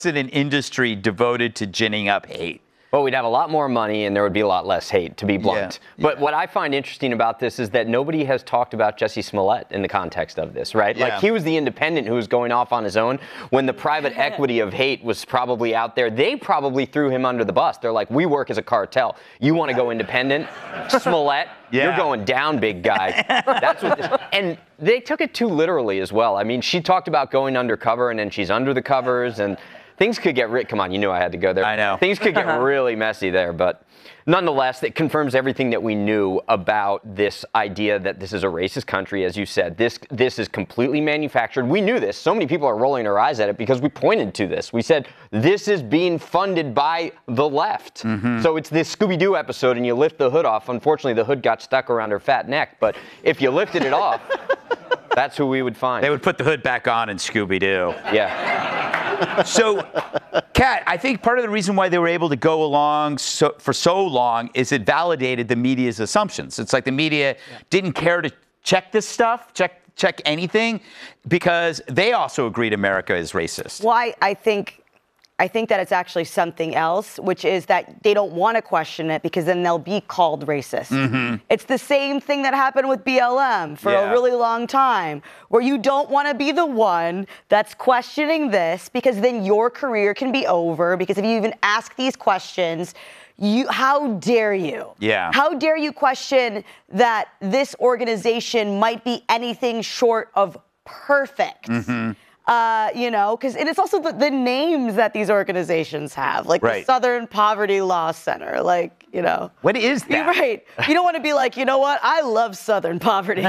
in an industry devoted to ginning up hate. Well, we'd have a lot more money and there would be a lot less hate, to be blunt. Yeah. But what I find interesting about this is that nobody has talked about Jussie Smollett in the context of this, right? Yeah. Like, he was the independent who was going off on his own when the private equity of hate was probably out there. They probably threw him under the bus. They're like, we work as a cartel. You want to go independent? Smollett, you're going down, big guy. That's what this, and they took it too literally as well. I mean, she talked about going undercover and then she's under the covers and things could get come on, you knew I had to go there. I know. Things could get really messy there, but nonetheless, it confirms everything that we knew about this idea that this is a racist country, as you said. This is completely manufactured. We knew this. So many people are rolling their eyes at it because we pointed to this. We said, this is being funded by the left. Mm-hmm. So it's this Scooby-Doo episode, and you lift the hood off. Unfortunately, the hood got stuck around her fat neck, but if you lifted it off, that's who we would find. They would put the hood back on in Scooby-Doo. Yeah. So, Kat, I think part of the reason why they were able to go along for so long is it validated the media's assumptions. It's like the media didn't care to check this stuff, check anything, because they also agreed America is racist. Well, I think that it's actually something else, which is that they don't want to question it because then they'll be called racist. Mm-hmm. It's the same thing that happened with BLM for a really long time, where you don't want to be the one that's questioning this because then your career can be over, because if you even ask these questions, how dare you? Yeah. How dare you question that this organization might be anything short of perfect? Mm-hmm. Because it's also the names that these organizations have, like the Southern Poverty Law Center, What is that? You're right. You don't want to be like, you know what? I love Southern poverty.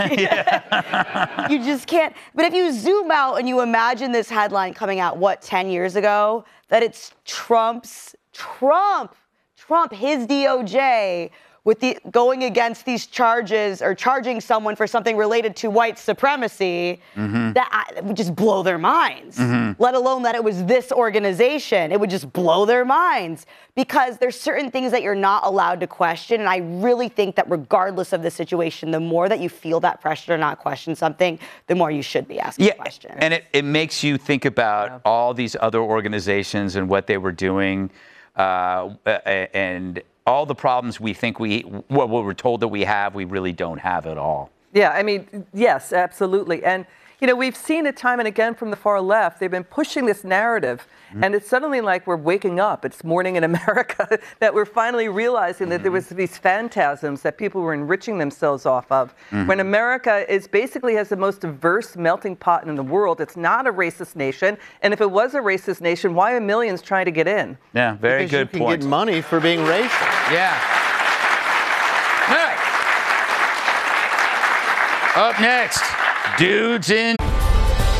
You just can't. But if you zoom out and you imagine this headline coming out, 10 years ago, that it's Trump, his DOJ, with going against these charges or charging someone for something related to white supremacy, that would just blow their minds. Let alone that it was this organization. It would just blow their minds, because there's certain things that you're not allowed to question. And I really think that regardless of the situation, the more that you feel that pressure to not question something, the more you should be asking questions. And it makes you think about all these other organizations and what they were doing, and all the problems we think what we're told that we have, we really don't have at all. Yeah, I mean, yes, absolutely. And, we've seen it time and again from the far left. They've been pushing this narrative, and it's suddenly like we're waking up. It's morning in America, that we're finally realizing that there was these phantasms that people were enriching themselves off of. When America basically has the most diverse melting pot in the world. It's not a racist nation. And if it was a racist nation, why are millions trying to get in? Yeah, very good point. You can get money for being racist. Yeah. All right. Up next, dudes in